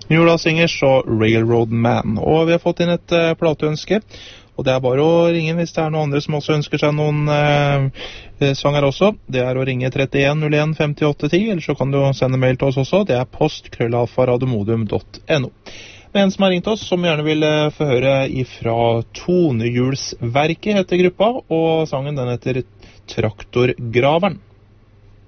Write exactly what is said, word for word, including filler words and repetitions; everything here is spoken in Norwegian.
New Orleans Singers og Railroad Man. Og vi har fått inn et uh, plateønske, og det er bare å ringe hvis det er noen andre som også ønsker seg noen uh, sanger også. Det er å ringe trettien null en femtiåtte ti, eller så kan du sende mail til oss også. Det er post krøllalfa radiomodum punktum no. En som har ringt oss, som gjerne vil uh, få høre ifra Tonehjulsverket heter gruppa, og sangen den heter Traktorgraveren.